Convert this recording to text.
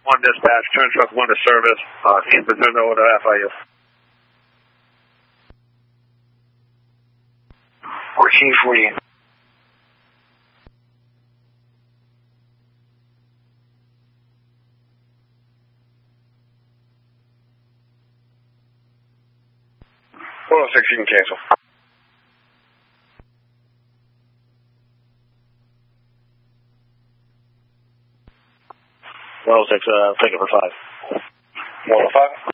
1 dispatch, turn truck 1 to service, in between over to FIU. 1440. Well, 6, you can cancel. Well, 6, take it for 5. 105.